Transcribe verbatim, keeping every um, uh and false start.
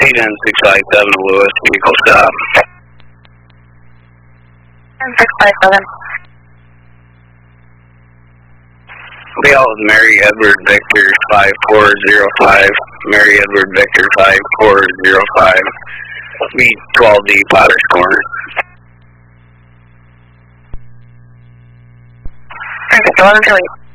eight N six five seven Lewis, vehicle stop. N six five seven. We all with Mary Edward Victor five four zero five. Mary Edward Victor five four zero five. B twelve D Potter's Corner. eleven Philly.